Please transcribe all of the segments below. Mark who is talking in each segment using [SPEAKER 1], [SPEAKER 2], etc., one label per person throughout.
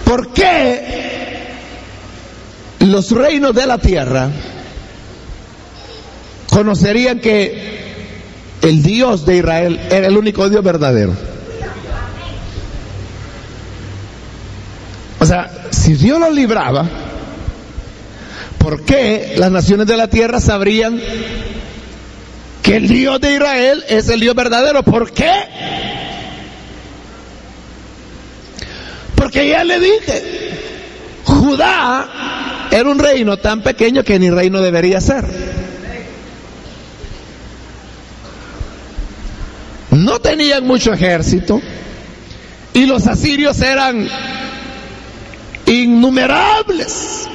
[SPEAKER 1] ¿por qué los reinos de la tierra conocerían que el Dios de Israel era el único Dios verdadero? O sea, si Dios los libraba, ¿por qué las naciones de la tierra sabrían que el Dios de Israel es el Dios verdadero? ¿Por qué? Porque ya le dije, Judá era un reino tan pequeño que ni reino debería ser. No tenían mucho ejército y los asirios eran innumerables.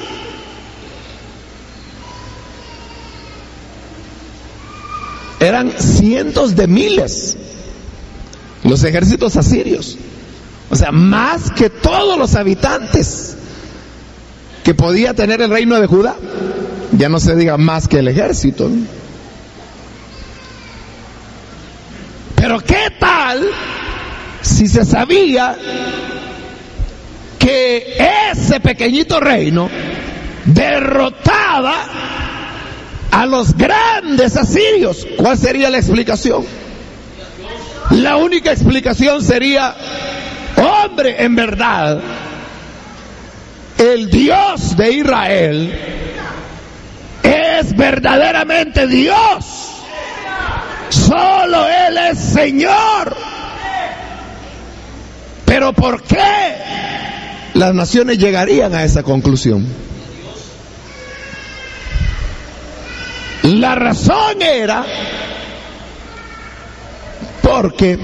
[SPEAKER 1] Eran cientos de miles los ejércitos asirios, o sea, más que todos los habitantes que podía tener el reino de Judá. Ya no se diga más que el ejército, ¿no? Pero ¿qué tal si se sabía que ese pequeñito reino derrotaba a los grandes asirios? ¿Cuál sería la explicación? La única explicación sería: hombre, en verdad, el Dios de Israel es verdaderamente Dios. Solo Él es Señor. Pero ¿por qué las naciones llegarían a esa conclusión? La razón era porque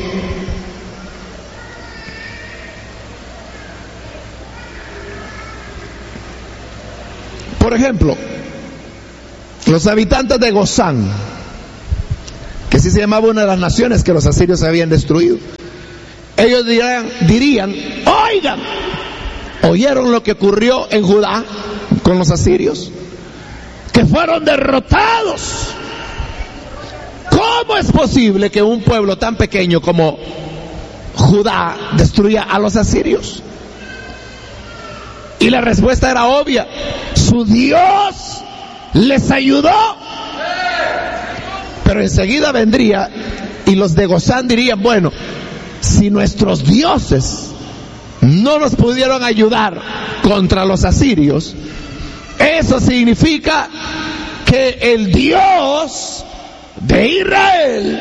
[SPEAKER 1] por ejemplo, los habitantes de Gozán, que así se llamaba una de las naciones que los asirios habían destruido, ellos dirían: oigan, ¿oyeron lo que ocurrió en Judá con los asirios? Que fueron derrotados. ¿Cómo es posible que un pueblo tan pequeño como Judá destruya a los asirios? Y la respuesta era obvia: su Dios les ayudó. Pero enseguida vendría y los de Gozán dirían: bueno, si nuestros dioses no nos pudieron ayudar contra los asirios, eso significa que el Dios de Israel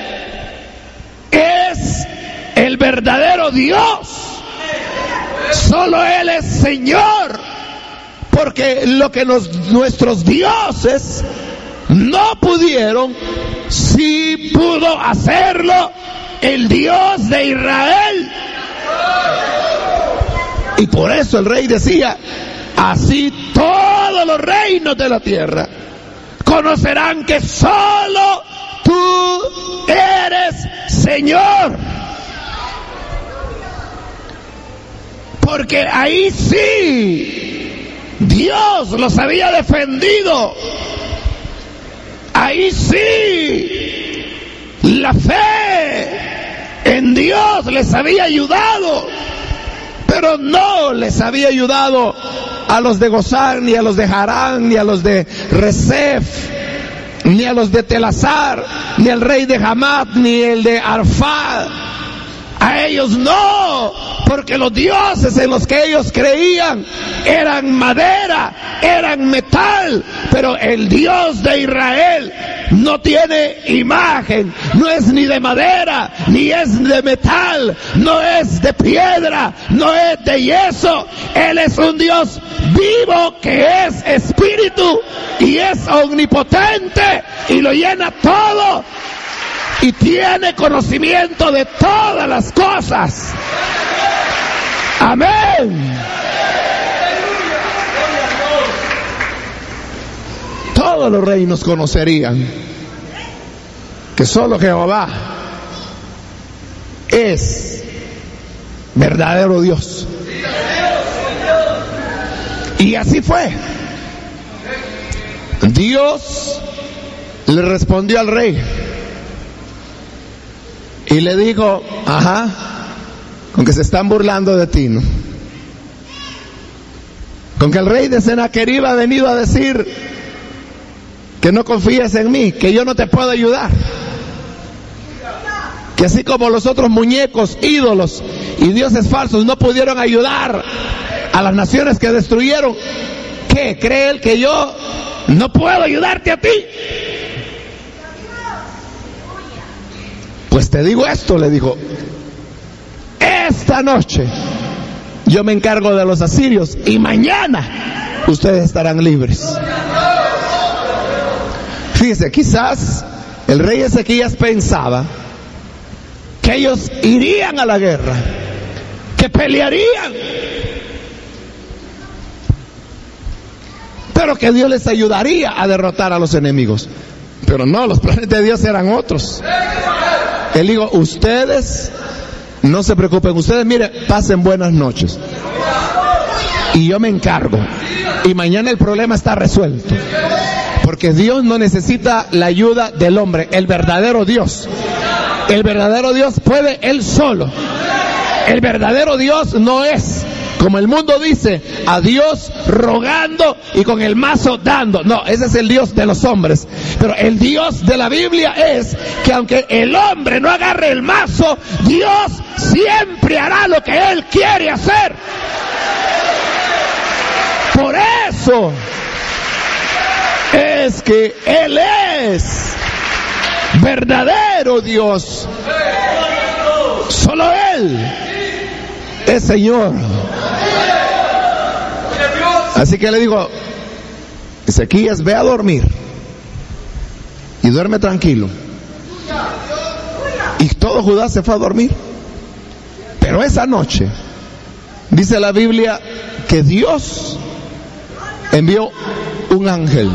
[SPEAKER 1] es el verdadero Dios. Solo Él es Señor, porque lo que nuestros dioses no pudieron, sí pudo hacerlo el Dios de Israel. Y por eso el rey decía: así todos los reinos de la tierra conocerán que solo tú eres Señor. Porque ahí sí Dios los había defendido. Ahí sí la fe en Dios les había ayudado. Pero no les había ayudado a los de Gozán, ni a los de Harán, ni a los de Resef, ni a los de Telasar, ni al rey de Hamat, ni el de Arfad. A ellos no, porque los dioses en los que ellos creían eran madera, eran metal, pero el Dios de Israel no tiene imagen, no es ni de madera, ni es de metal, no es de piedra, no es de yeso. Él es un Dios vivo que es espíritu y es omnipotente y lo llena todo. Y tiene conocimiento de todas las cosas. Amén. Todos los reinos conocerían que solo Jehová es verdadero Dios. Y así fue. Dios le respondió al rey y le dijo: ajá, con que se están burlando de ti, ¿no? con que el rey de Sennacherib ha venido a decir que no confíes en mí, que yo no te puedo ayudar, que así como los otros muñecos, ídolos y dioses falsos no pudieron ayudar a las naciones que destruyeron, ¿qué cree él que yo no puedo ayudarte a ti? Pues te digo esto, le dijo, esta noche yo me encargo de los asirios y mañana ustedes estarán libres. Fíjese, quizás el rey Ezequías pensaba que ellos irían a la guerra, que pelearían, pero que Dios les ayudaría a derrotar a los enemigos. Pero no, los planes de Dios eran otros. Él dijo, ustedes no se preocupen, ustedes miren, pasen buenas noches y yo me encargo, y mañana el problema está resuelto, porque Dios no necesita la ayuda del hombre. El verdadero Dios puede él solo. El verdadero Dios no es como el mundo dice, a Dios rogando y con el mazo dando. No, ese es el Dios de los hombres. Pero el Dios de la Biblia es que aunque el hombre no agarre el mazo, Dios siempre hará lo que Él quiere hacer. Por eso es que Él es verdadero Dios. Solo Él es Señor. Así que le digo, Ezequías, ve a dormir y duerme tranquilo. Y todo Judá se fue a dormir. Pero esa noche dice la Biblia que Dios envió un ángel.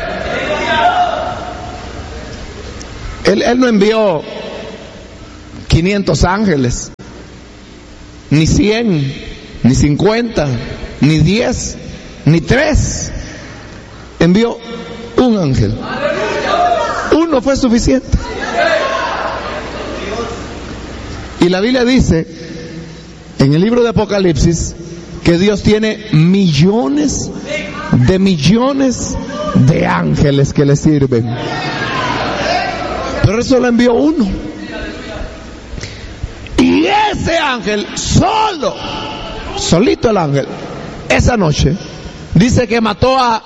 [SPEAKER 1] Él no envió 500 ángeles, ni 100, ni 50, ni 10, ni 3. Envió un ángel. Uno fue suficiente. Y la Biblia dice en el libro de Apocalipsis que Dios tiene millones de ángeles que le sirven. Pero eso lo envió uno. Y ese ángel solito el ángel, esa noche, dice que mató a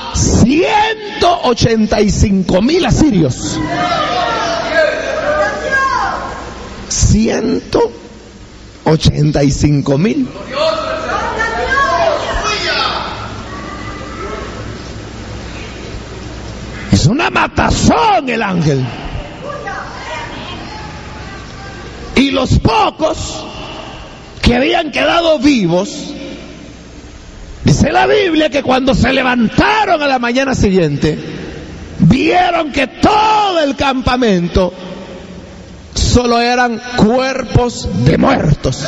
[SPEAKER 1] 185,000 asirios. 185,000. Es una matazón el ángel. Y los pocos que habían quedado vivos, dice la Biblia que cuando se levantaron a la mañana siguiente, vieron que todo el campamento solo eran cuerpos de muertos.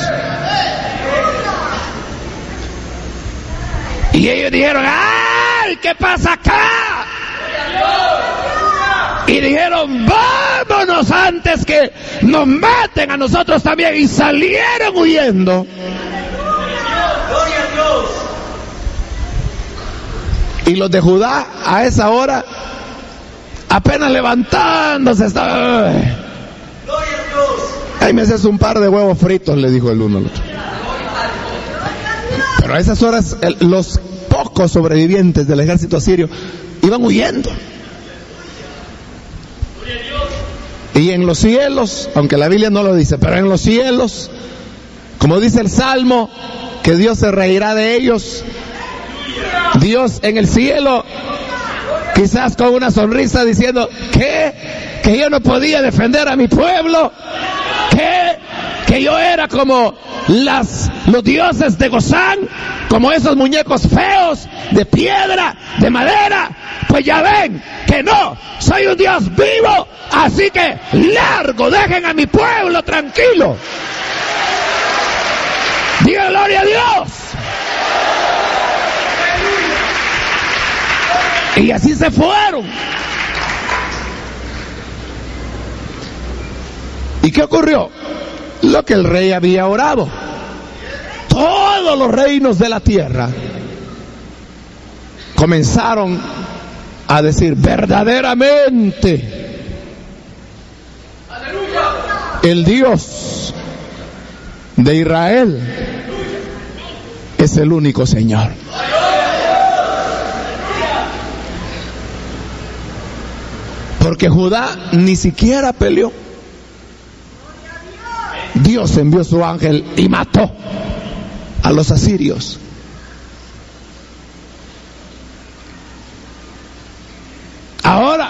[SPEAKER 1] Y ellos dijeron, ¡ay! ¿Qué pasa acá? Y dijeron, vámonos antes que nos maten a nosotros también. Y salieron huyendo. Y los de Judá a esa hora, apenas levantándose, estaban, ay, me haces un par de huevos fritos, le dijo el uno al otro. Pero a esas horas los pocos sobrevivientes del ejército asirio iban huyendo. Y en los cielos, aunque la Biblia no lo dice, pero en los cielos, como dice el Salmo, que Dios se reirá de ellos. Dios en el cielo, quizás con una sonrisa diciendo, ¿qué? Que yo no podía defender a mi pueblo, que yo era como los dioses de Gozán, como esos muñecos feos de piedra, de madera. Pues ya ven que no, soy un Dios vivo, así que largo, dejen a mi pueblo tranquilo. Diga gloria a Dios. Y así se fueron. ¿Y qué ocurrió? Lo que el rey había orado. Todos los reinos de la tierra comenzaron a decir: verdaderamente el Dios de Israel es el único Señor. Porque Judá ni siquiera peleó. Dios envió su ángel y mató a los asirios. Ahora,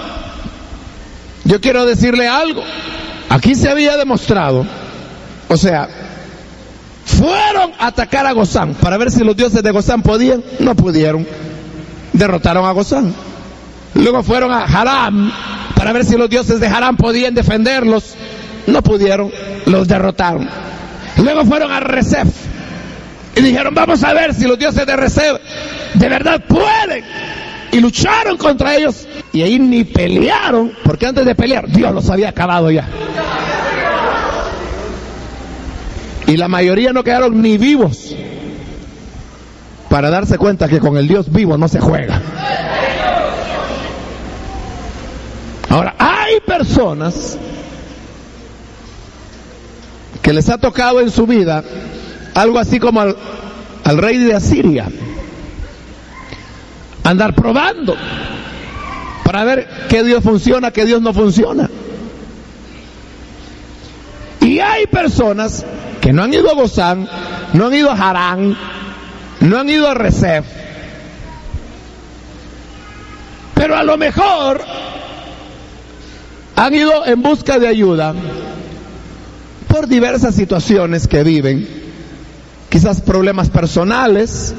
[SPEAKER 1] yo quiero decirle algo. Aquí se había demostrado, o sea, fueron a atacar a Gozán para ver si los dioses de Gozán podían. No pudieron. Derrotaron a Gozán. Luego fueron a Haram para ver si los dioses de Haram podían defenderlos. No pudieron. Los derrotaron. Luego fueron a Rezef y dijeron: vamos a ver si los dioses de Rezef de verdad pueden. Y lucharon contra ellos. Y ahí ni pelearon, porque antes de pelear Dios los había acabado ya. Y la mayoría no quedaron ni vivos para darse cuenta que con el Dios vivo no se juega. Ahora, hay personas que les ha tocado en su vida algo así como al rey de Asiria, andar probando para ver qué Dios funciona, qué Dios no funciona. Y hay personas que no han ido a Gozán, no han ido a Harán, no han ido a Rezef, pero a lo mejor han ido en busca de ayuda por diversas situaciones que viven, quizás problemas personales,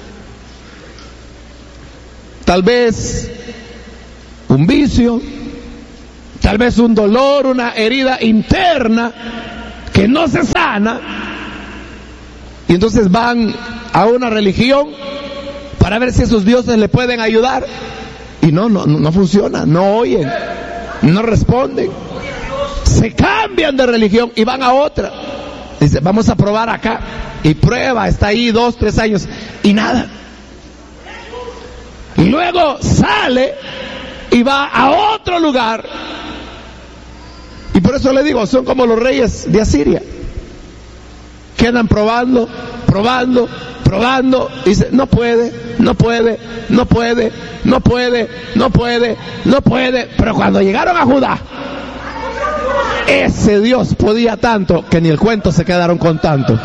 [SPEAKER 1] tal vez un vicio, tal vez un dolor, una herida interna que no se sana, y entonces van a una religión para ver si esos dioses le pueden ayudar, y no funciona, no oyen, no responden, se cambian de religión y van a otra. Dice: vamos a probar acá, y prueba, está ahí 2, 3 años y nada. Y luego sale y va a otro lugar. Y por eso le digo, son como los reyes de Asiria. Quedan probando, y dice: no puede. Pero cuando llegaron a Judá, ese Dios podía tanto que ni el cuento se quedaron con tanto.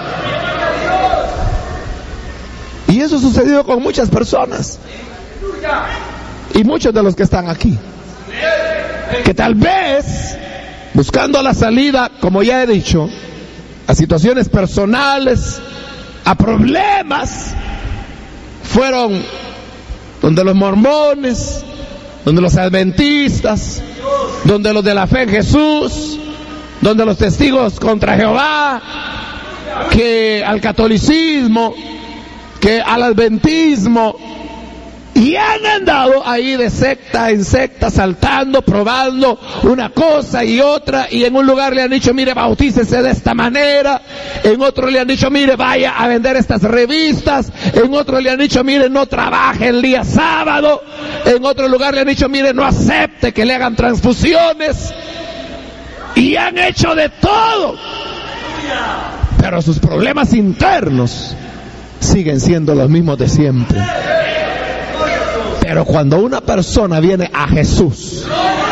[SPEAKER 1] Y eso ha sucedido con muchas personas. Y muchos de los que están aquí, que tal vez buscando la salida, como ya he dicho, a situaciones personales, a problemas, fueron donde los mormones, donde los adventistas, donde los de la fe en Jesús, donde los testigos contra Jehová, que al catolicismo, que al adventismo, y han andado ahí de secta en secta, saltando, probando una cosa y otra, y en un lugar le han dicho: mire, bautícese de esta manera, en otro le han dicho: mire, vaya a vender estas revistas, en otro le han dicho: mire, no trabaje el día sábado, en otro lugar le han dicho: mire, no acepte que le hagan transfusiones, y han hecho de todo, pero sus problemas internos siguen siendo los mismos de siempre. Pero cuando una persona viene a Jesús,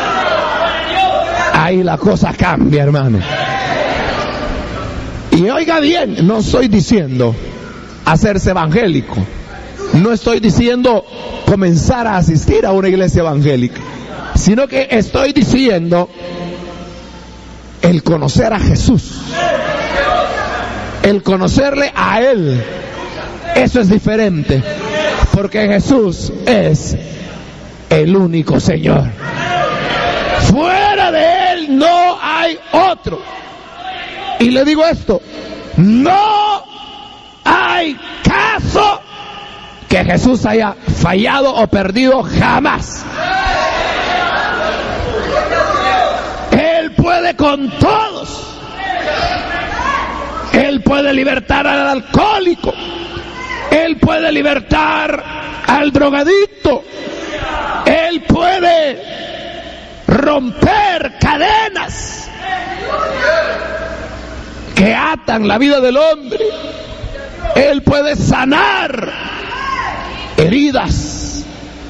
[SPEAKER 1] ahí la cosa cambia, hermano. Y oiga bien, no estoy diciendo hacerse evangélico, no estoy diciendo comenzar a asistir a una iglesia evangélica, sino que estoy diciendo el conocer a Jesús, el conocerle a Él. Eso es diferente, porque Jesús es el único Señor. Fuera de Él no hay otro. Y le digo esto: no hay caso que Jesús haya fallado o perdido, jamás. Él puede con todos. Él puede libertar al alcohólico. Él puede libertar al drogadicto. Él puede romper cadenas que atan la vida del hombre. Él puede sanar heridas,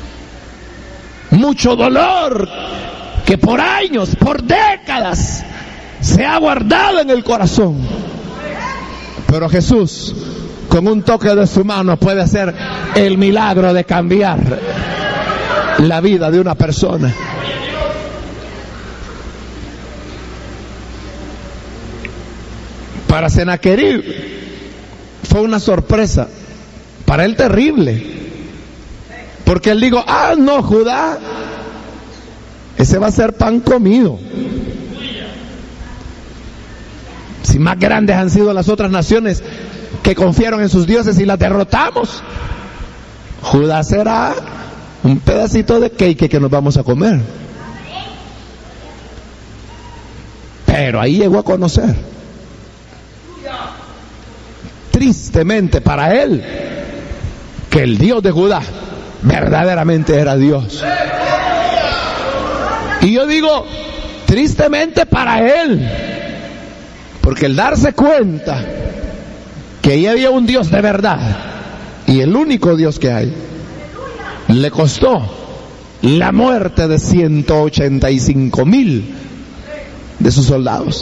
[SPEAKER 1] mucho dolor que por años, por décadas se ha guardado en el corazón. Pero Jesús, con un toque de su mano, puede hacer el milagro de cambiar la vida de una persona. Para Sennacherib fue una sorpresa, para él terrible, porque él dijo: no, Judá, ese va a ser pan comido. Si más grandes han sido las otras naciones que confiaron en sus dioses y las derrotamos, Judá será un pedacito de cake que nos vamos a comer. Pero ahí llegó a conocer, tristemente para él, que el Dios de Judá verdaderamente era Dios. Y yo digo, tristemente para él, porque el darse cuenta que ahí había un Dios de verdad y el único Dios que hay, le costó la muerte de 185,000 de sus soldados.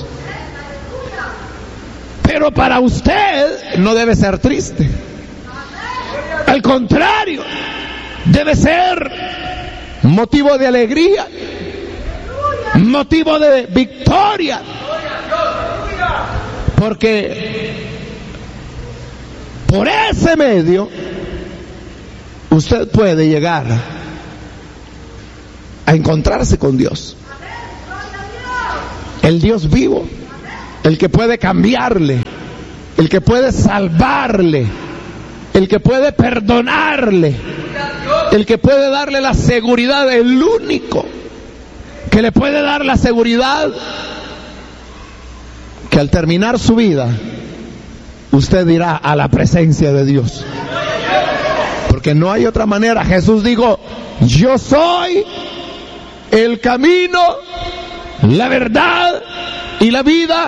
[SPEAKER 1] Pero para usted no debe ser triste. Al contrario, debe ser motivo de alegría, motivo de victoria. Porque por ese medio usted puede llegar a encontrarse con Dios, el Dios vivo, el que puede cambiarle, el que puede salvarle, el que puede perdonarle, el que puede darle la seguridad, el único que le puede dar la seguridad que al terminar su vida usted irá a la presencia de Dios, porque no hay otra manera. Jesús dijo: yo soy el camino, la verdad y la vida.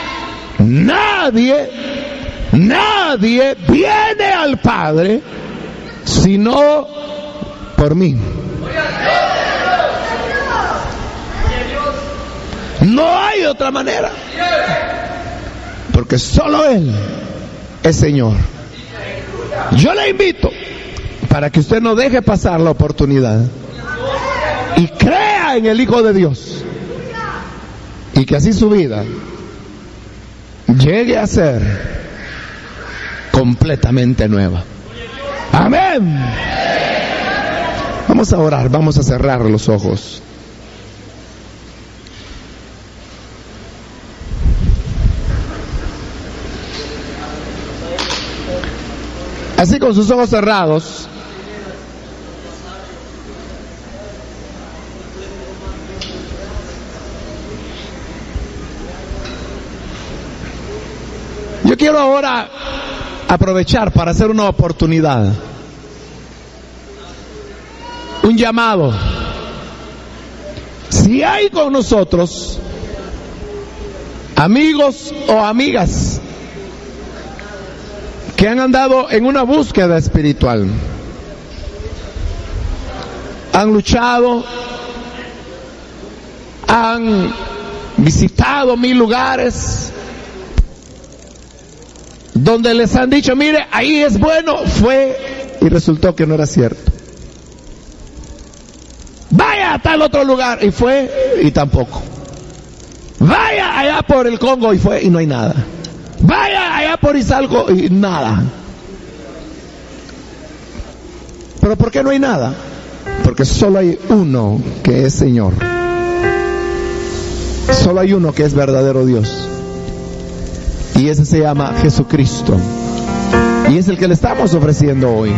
[SPEAKER 1] Nadie viene al Padre sino por mí. No hay otra manera, porque solo Él es Señor. Yo le invito para que usted no deje pasar la oportunidad y crea en el Hijo de Dios, y que así su vida llegue a ser completamente nueva. Amén. Vamos a orar, vamos a cerrar los ojos. Así, con sus ojos cerrados, yo quiero ahora aprovechar para hacer una oportunidad, un llamado. Si hay con nosotros amigos o amigas que han andado en una búsqueda espiritual, han luchado, han visitado 1000 lugares donde les han dicho: mire, ahí es bueno, fue y resultó que no era cierto. Vaya a tal otro lugar, y fue y tampoco. Vaya allá por el Congo, y fue y no hay nada. Vaya allá por Izalco y nada. ¿Pero por qué no hay nada? Porque solo hay uno que es Señor. Solo hay uno que es verdadero Dios. Y ese se llama Jesucristo. Y es el que le estamos ofreciendo hoy.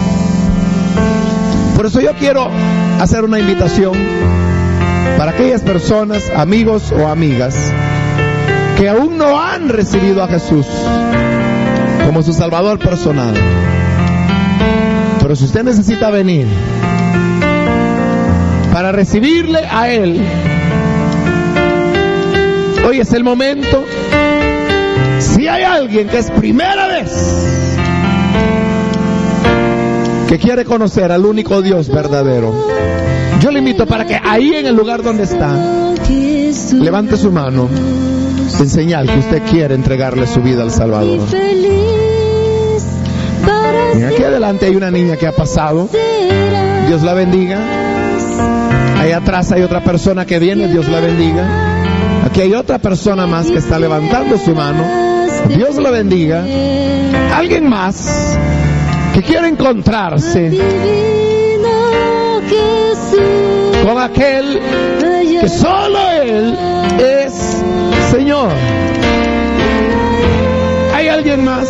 [SPEAKER 1] Por eso yo quiero hacer una invitación para aquellas personas, amigos o amigas, que aún no han recibido a Jesús como su Salvador personal. Pero si usted necesita venir para recibirle a Él, hoy es el momento. Si hay alguien que es primera vez que quiere conocer al único Dios verdadero, yo le invito para que ahí en el lugar donde está, levante su mano en señal que usted quiere entregarle su vida al Salvador. Y aquí adelante hay una niña que ha pasado. Dios la bendiga. Ahí atrás hay otra persona que viene. Dios la bendiga. Aquí hay otra persona más que está levantando su mano. Dios la bendiga. Alguien más que quiere encontrarse con aquel que solo Él es Señor. ¿Hay alguien más?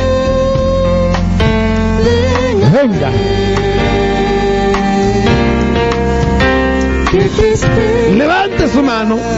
[SPEAKER 1] Venga. Levante su mano.